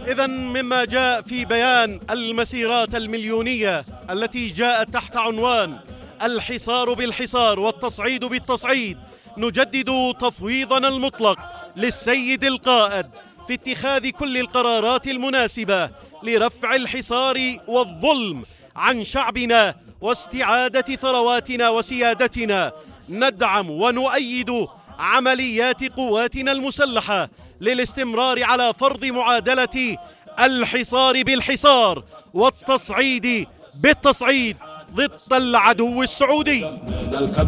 إذا مما جاء في بيان المسيرات المليونية التي جاءت تحت عنوان الحصار بالحصار والتصعيد بالتصعيد، نجدد تفويضنا المطلق للسيد القائد في اتخاذ كل القرارات المناسبة لرفع الحصار والظلم عن شعبنا واستعادة ثرواتنا وسيادتنا. ندعم ونؤيد عمليات قواتنا المسلحة للاستمرار على فرض معادلة الحصار بالحصار والتصعيد بالتصعيد ضد العدو السعودي.